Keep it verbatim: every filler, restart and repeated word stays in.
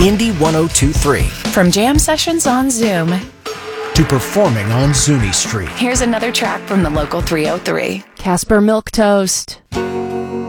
Indy one oh two point three. From jam sessions on Zoom to performing on Zuni Street. Here's another track from the local three oh three. Casper Milk Toast.